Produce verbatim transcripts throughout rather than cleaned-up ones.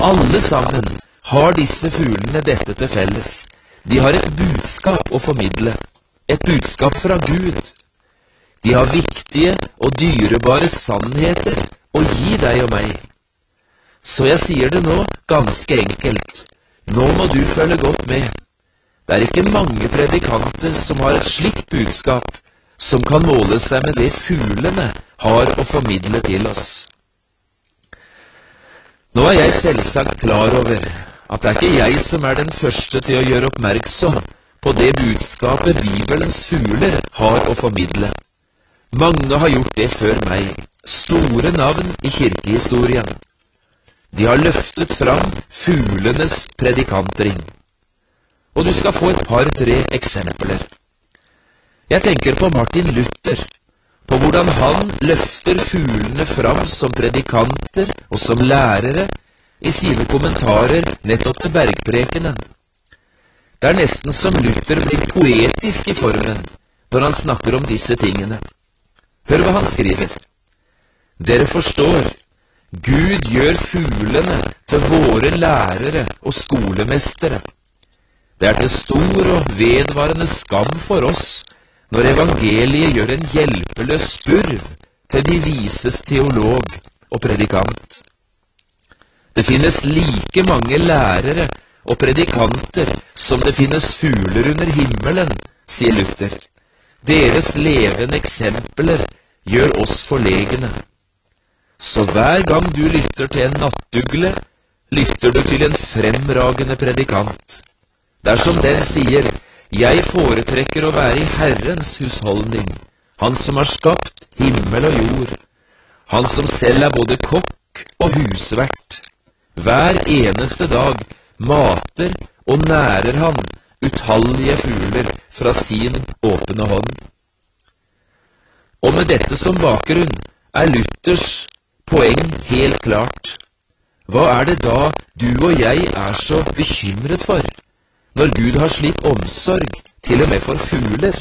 alle sammen har disse fuglene dette til felles. De har et budskap å formidle, et budskap fra Gud. De har viktige og dyrebare sannheter å gi deg og meg. Så jeg sier det nå ganske enkelt. Nå må du følge godt med. Det er ikke mange predikanter som har et slikt budskap som kan måle seg med det fuglene har å formidle til oss. Nå er jeg selvsagt klar over at det er ikke jeg som er den første til å gjøre oppmerksom på det budskapet Bibelens fugler har å formidle. Mange har gjort det før meg, store navn i kirkehistorien. De har løftet fram fuglenes predikantring. Og du skal få et par-tre eksempler. Jeg tenker på Martin Luther, på hvordan han løfter fuglene fram som predikanter og som lærere i sine kommentarer nettopp til bergprekenen. Det er nesten som Luther blir poetisk i formen når han snakker om disse tingene. Hør hva han skriver. Dere forstår, Gud gjør fuglene til våre lærere og skolemestere. Det er til stor og vedvarende skam for oss når evangeliet gjør en hjelpeløs spurv til de vises teolog og predikant. Det finnes like mange lærere og predikanter som det finnes fugler under himmelen, sier Luther. Deres levende eksempler gjør oss forlegne. Så hver gang du lytter til en nattugle, lytter du til en fremragende predikant. Dersom den sier, jeg foretrekker å være i Herrens husholdning, han som har skapt himmel og jord, han som selv er både kokk og husvert. Hver eneste dag mater og nærer han utallige fugler fra sin åpne hånd. Og med dette som bakgrunn er Luthers poeng helt klart. Hva er det da du og jeg er så bekymret for, når Gud har slik omsorg til og med for fugler?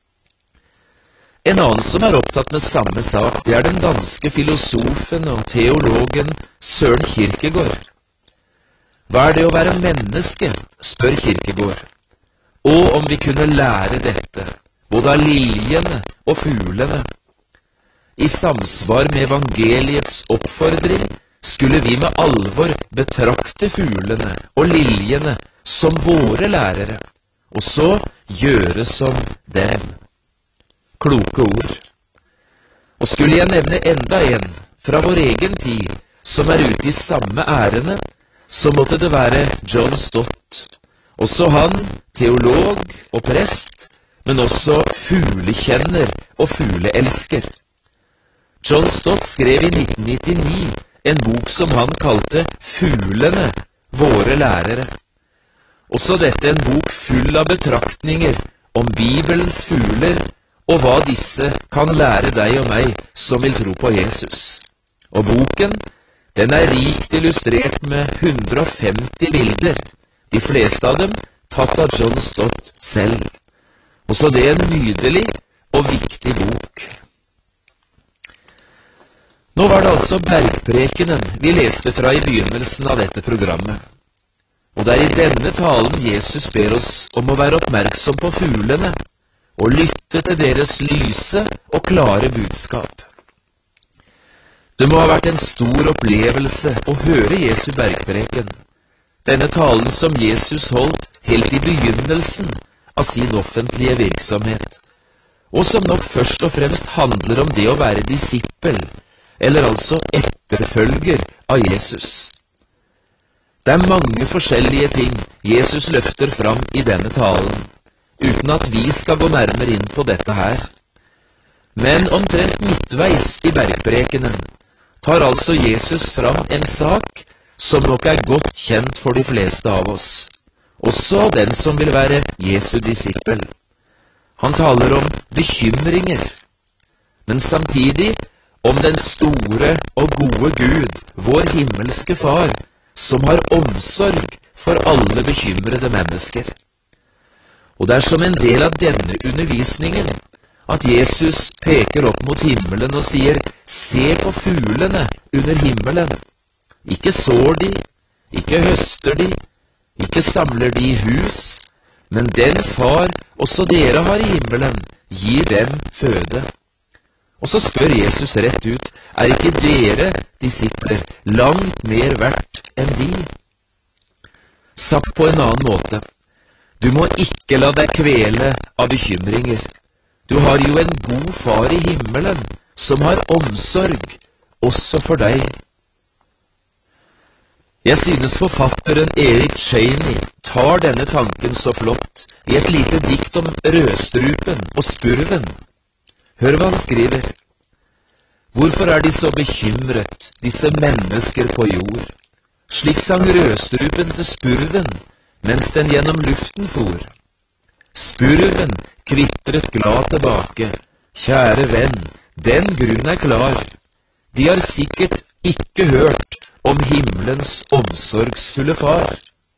En annen som er opptatt med samme sak, det er den danske filosofen og teologen Søren Kierkegaard. Hva er det å være menneske, spør Kierkegaard. Og om vi kunne lære dette, både av liljene og fuglene. I samsvar med evangeliets oppfordring skulle vi med alvor betrakte fuglene og liljene som våre lærere, og så gjøre som dem. Kloke ord. Og skulle jeg nevne enda en fra vår egen tid som er ute i samme ærende, så måtte det være John Stott. Også han, teolog og prest, men også fuglekjenner og fugleelsker. John Stott skrev i nitten nittini en bok som han kalte Fuglene, våre lærere. Også dette en bok full av betraktninger om Bibelens fugler og hva disse kan lære deg og meg som vil tro på Jesus. Og boken, den er rikt illustrert med hundre og femti bilder, de fleste av dem tatt av John Stott selv. Også det er en nydelig og viktig bok. Nå var det altså bergprekenen vi leste fra i begynnelsen av dette programmet. Og det er i denne talen Jesus ber oss om å være oppmerksom på fuglene og lytte til deres lyse og klare budskap. Det må ha vært en stor opplevelse å høre Jesu bergpreken, denne talen som Jesus holdt helt i begynnelsen av sin offentlige virksomhet, og som nok først og fremst handler om det å være disippel, eller altså etterfølger av Jesus. Det er mange forskjellige ting Jesus løfter fram i denne talen, uten at vi skal gå nærmere inn på dette her. Men omtrent midtveis i bergprekenen tar altså Jesus fram en sak som nok er godt kjent for de fleste av oss, også den som vil være Jesu disippel. Han taler om bekymringer, men samtidig om den store og gode Gud, vår himmelske Far, som har omsorg for alle bekymrede mennesker. Og det er som en del av denne undervisningen at Jesus peker opp mot himmelen og sier, se på fuglene under himmelen. Ikke sår de, Ikke høster de, ikke samler de hus, men den far også dere har i himmelen, gir dem føde. Og så spør Jesus rett ut, er ikke dere, disipler, langt mer verdt enn de? Sagt på en annen måte, du må ikke la deg kvele av bekymringer. Du har jo en god far i himmelen, som har omsorg, også for deg. Jeg synes forfatteren Erik Cheney tar denne tanken så flott i et lite dikt om rødstrupen og spurven. Hør hva han skriver. Hvorfor er de så bekymret, disse mennesker på jord? Slik sang rødstrupen til spurven, mens den gjennom luften for. Spurven kvittret glad tilbake. Kjære venn, den grunn er klar. De har sikkert ikke hørt om himmelens omsorgsfulle far.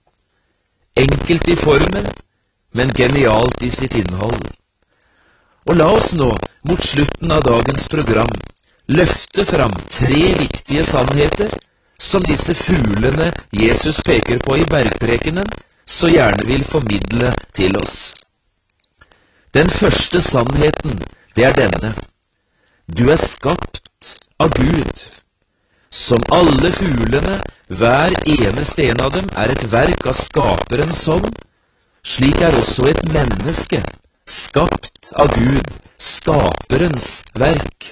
Enkelt i formen, men genialt i sitt innhold. Og la oss nå, mot slutten av dagens program, løfte fram tre viktige sannheter som disse fuglene Jesus peker på i bergprekenen, så gjerne vil formidle til oss. Den første sannheten, det er denne. Du er skapt av Gud. Som alle fuglene, hver eneste en av dem er et verk av skaperens hånd, slik er også et menneske, skapt av Gud, skaperens verk.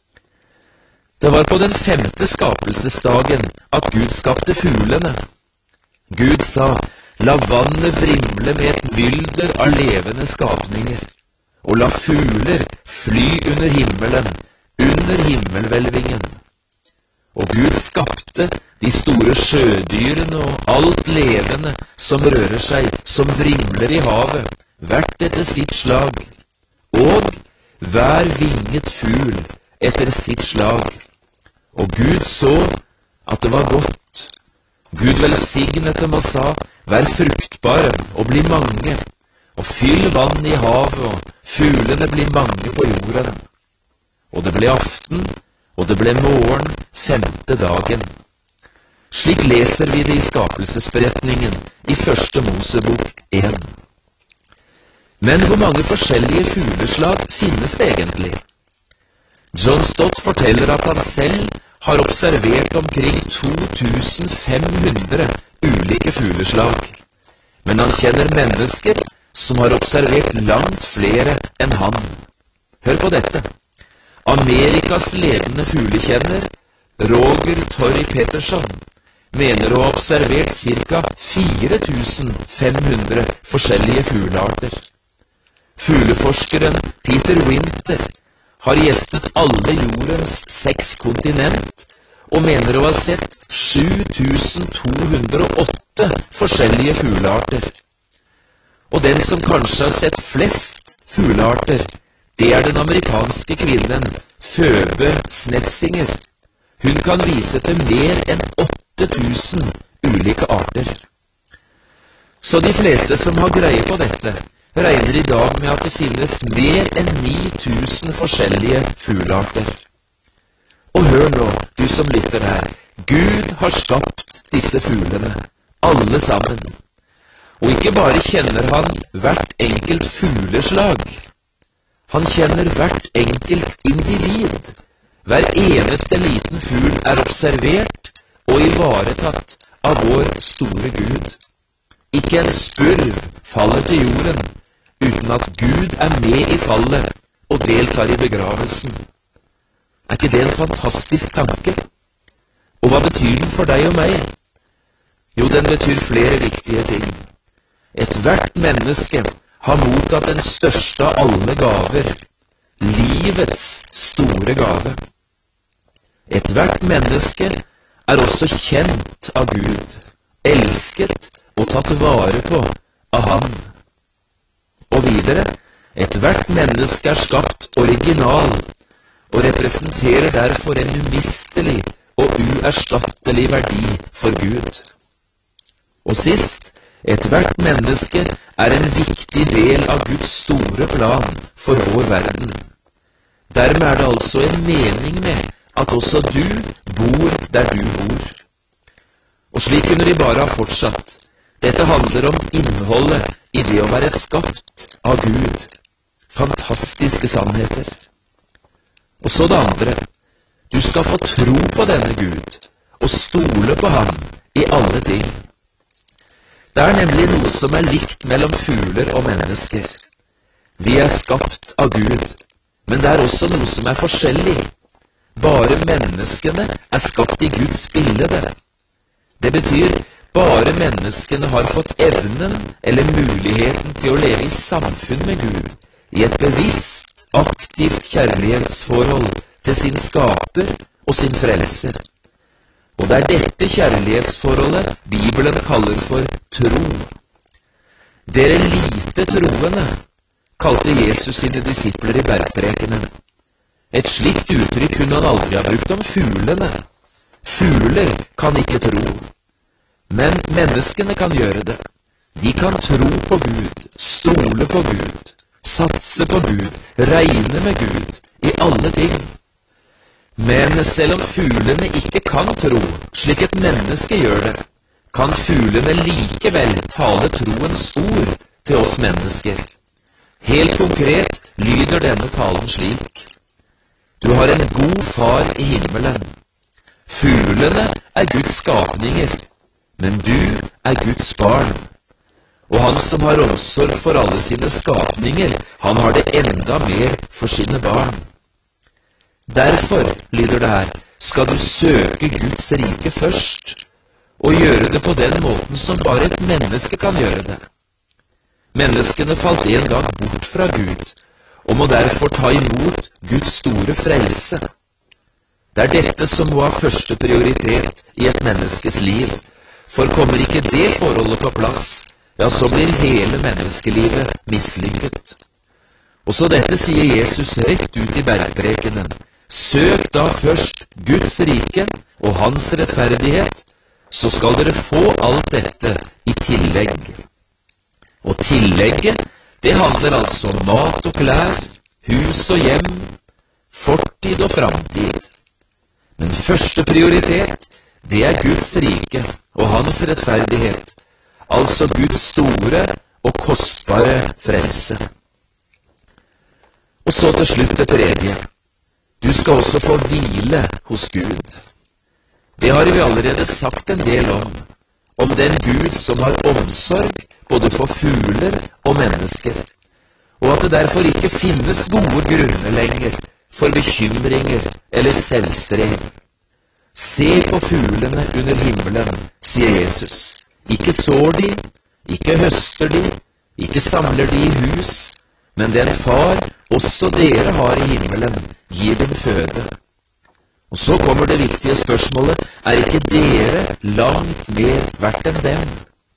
Det var på den femte skapelsesdagen at Gud skapte fuglene. Gud sa, la vannet vrimle med et mylder av levende skapninger, og la fugler fly under himmelen, under himmelhvelvingen. Og Gud skapte de store sjødyrene og alt levende som rører seg, som vrimler i havet, hvert etter sitt slag, og hver vinget fugl etter sitt slag. Og Gud så at det var godt. Gud velsignet dem og sa, vær fruktbare og bli mange, og fyll vann i havet, og fuglene blir mange på jorden. Og det ble aften, og det ble morgen femte dagen. Slik leser vi det i skapelsesberetningen i første Mosebok én. Men hvor mange forskjellige fugleslag finnes det egentlig? John Stott forteller at han selv har observert omkring to tusen fem hundre ulike fugleslag. Men han kjenner mennesker som har observert langt flere enn han. Hør på dette. Amerikas ledende fuglekjenner, Roger Torrey Peterson, mener å ha observert ca. fire tusen fem hundre forskjellige fuglearter. Fugleforskeren Peter Winter har gjestet alle jordens seks kontinent, og mener å ha sett sju tusen to hundre og åtte forskjellige fuglearter. Og den som kanskje har sett flest fuglearter, det er den amerikanske kvinnen Phoebe Snetzinger. Hun kan vise til mer enn åtte tusen ulike arter. Så de fleste som har greie på dette, regner i dag med at det finnes mer enn ni tusen forskjellige fuglearter. Og hør nå, du som lytter her, Gud har skapt disse fuglene, alle sammen. Og ikke bare kjenner han hvert enkelt fugleslag, han kjenner hvert enkelt individ. Hver eneste liten fugl er observert og ivaretatt av vår store Gud. Ikke en spurv faller til jorden uten at Gud er med i fallet og deltar i begravelsen. Er ikke det en fantastisk tanke? Og hva betyr den for deg og meg? Jo, den betyr flere viktige ting. Et hvert menneske har mottatt den største av alle gaver, livets store gave. Et hvert menneske er også kjent av Gud, elsket og tatt vare på av Han. Og videre, et hvert menneske er skapt original, og representerer derfor en umistelig og uerstattelig verdi for Gud. Og sist, et hvert menneske er en viktig del av Guds store plan for vår verden. Dermed er det altså en mening med at også du bor der du bor. Og slik kunne vi bare ha fortsatt. Dette handler om innholdet i det å være skapt av Gud. Fantastiske sannheter. Og så det andre. Du skal få tro på denne Gud, og stole på ham i alle ting. Det er nemlig noe som er likt mellom fugler og mennesker. Vi er skapt av Gud, men det er også noe som er forskjellig. Bare menneskene er skapt i Guds bilde. Det betyr bare menneskene har fått evnen eller muligheten til å leve i samfunn med Gud, i et bevisst, aktivt kjærlighetsforhold til sin skaper og sin frelser. Og det er dette kjærlighetsforholdet Bibelen kaller for tro. Dere lite troende, kalte Jesus sine disipler i bergprekenen. Et slikt uttrykk kunne han aldri ha brukt om fuglene. Fugler kan ikke tro. Men menneskene kan gjøre det. De kan tro på Gud, stole på Gud, satse på Gud, regne med Gud i alle ting. Men selv om fuglene ikke kan tro, slik et menneske gjør det, kan fuglene likevel tale troens ord til oss mennesker. Helt konkret lyder denne talen slik. Du har en god far i himmelen. Fuglene er Guds skapninger, men du er Guds barn. Og han som har omsorg for alle sine skapninger, han har det enda mer for sine barn. Derfor, lyder det her, skal du søke Guds rike først, og gjøre det på den måten som bare et menneske kan gjøre det. Menneskene falt en gang bort fra Gud, og må derfor ta imot Guds store frelse. Det er dette som må ha første prioritet i et menneskes liv, for kommer ikke det forholdet på plass, ja, så blir hele menneskelivet mislykket. Og så dette sier Jesus rett ut i bergprekenen. Søk da først Guds rike og hans rettferdighet, så skal dere få alt dette i tillegg. Og tillegget, det handler altså om mat og klær, hus og hjem, fortid og framtid. Men første prioritet, det er Guds rike og hans rettferdighet, altså Guds store og kostbare frelse. Og så til slutt det tredje. Du skal også få hvile hos Gud. Det har vi allerede sagt en del om, om den Gud som har omsorg både for fugler og mennesker, og at det derfor ikke finnes gode grunner lenger for bekymringer eller selvstrev. Se på fuglene under himmelen, sier Jesus. Ikke sår de, ikke høster de, ikke samler de i hus, men den far også dere har i himmelen, gir dem føde. Og så kommer det viktige spørsmålet, er ikke dere langt mer verdt enn dem?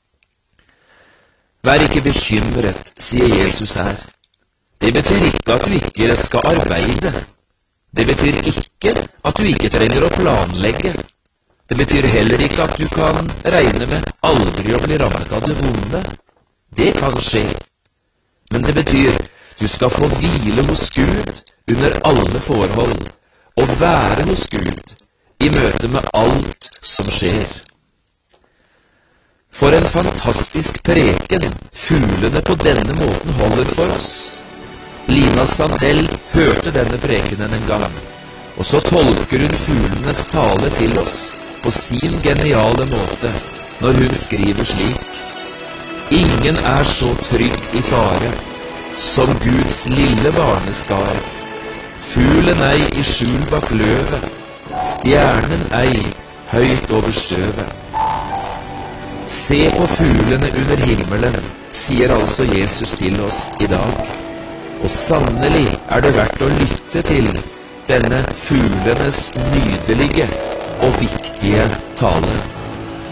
Vær ikke bekymret, sier Jesus her. Det betyr ikke at du ikke skal arbeide. Det betyr ikke at du ikke trenger å planlegge. Det betyr heller ikke at du kan regne med aldri å bli rammet av det vonde. Det kan skje. Men det betyr du skal få hvile hos Gud under alle forhold, og være hos Gud i møte med alt som skjer. For en fantastisk preken fuglene på denne måten holder for oss. Lina Sandell hørte denne prekenen en gang, og så tolker hun fuglenes tale til oss på sin geniale måte når hun skriver slik. Ingen er så trygg i fare som Guds lille barneskare. Fuglen ei i skjul bak løvet, stjernen ei høyt over støvet. Se på fuglene under himmelen, sier altså Jesus til oss i dag. Og sannelig er det verdt å lytte til denne fuglenes nydelige og viktige tale.